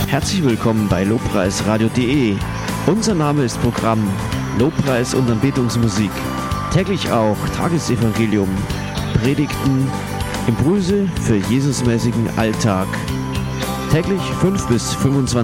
Herzlich willkommen bei lobpreisradio.de. Unser Name ist Programm Lobpreis und Anbetungsmusik. Täglich auch Tagesevangelium, Predigten, Impulse für Jesusmäßigen Alltag. Täglich 5 bis 25